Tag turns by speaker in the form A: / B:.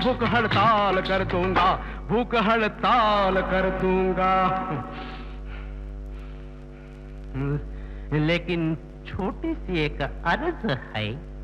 A: भूख हड़ताल कर दूंगा, भूख हड़ताल कर दूंगा।
B: लेकिन छोटी सी एक अर्ज है।